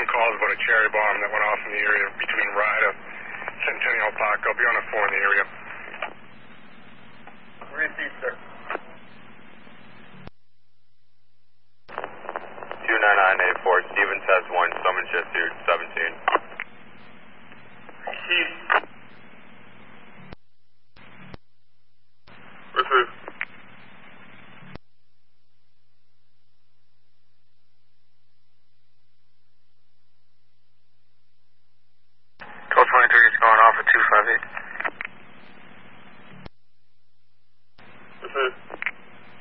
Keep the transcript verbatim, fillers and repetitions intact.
some calls about a cherry bomb that went off in the area between Ryda, Centennial Park. I'll be on a four in the area.